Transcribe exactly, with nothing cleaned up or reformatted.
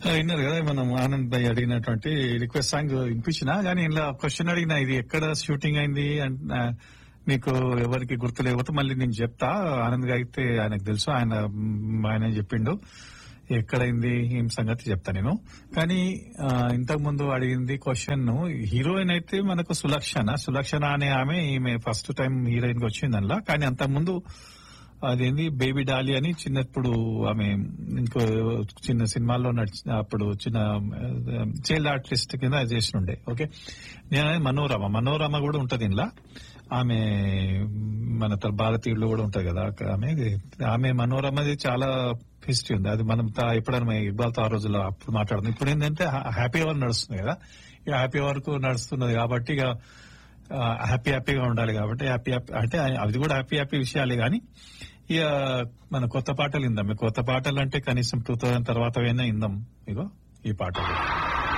విన్నారు కదా మనం ఆనంద్ భాయ్ అడిగినటువంటి రిక్వెస్ట్ సాంగ్ వినిపించినా కానీ ఇలా క్వశ్చన్ అడిగినా ఇది ఎక్కడ షూటింగ్ అయింది అంట మీకు ఎవరికి గుర్తు లేకపోతే మళ్ళీ నేను చెప్తా. ఆనంద్ గా అయితే ఆయనకు తెలుసు, ఆయన ఆయన చెప్పిండు ఎక్కడైంది ఏం సంగతి చెప్తా నేను. కానీ ఇంతకు ముందు అడిగింది క్వశ్చన్ హీరోయిన్ అయితే మనకు సులక్షణ సులక్షణ అనే ఆమె ఈమె ఫస్ట్ టైం హీరోయిన్ గా వచ్చింది అందులో. కానీ అంతకు ముందు అదేంది బేబీ డాలి అని చిన్నప్పుడు ఆమె ఇంకో చిన్న సినిమాల్లో నడిచిన అప్పుడు చిన్న చైల్డ్ ఆర్టిస్ట్ కింద చేసినుండే. ఓకే, నేను మనోరమ మనోరమ కూడా ఉంటది ఇంట్లో. ఆమె మన భారతీయుల్లో కూడా ఉంటది కదా ఆమె. ఆమె మనోరమది చాలా హిస్టరీ ఉంది, అది మనం ఎప్పుడైనా ఇక్బాల్తో ఆ రోజుల్లో అప్పుడు మాట్లాడుతుంది. ఇప్పుడు ఏంటంటే హ్యాపీ అవర్ నడుస్తుంది కదా, ఇక హ్యాపీ వరకు నడుస్తున్నది కాబట్టి ఇక హ్యాపీ హ్యాపీగా ఉండాలి కాబట్టి హ్యాపీ హ్యాపీ అంటే అది కూడా హ్యాపీ హ్యాపీ విషయాలే. కానీ ఇక మన కొత్త పాటలు ఇందాం. కొత్త పాటలు అంటే కనీసం టూ థౌజండ్ తర్వాత అయినా ఇందాం ఇగో ఈ పాటలు.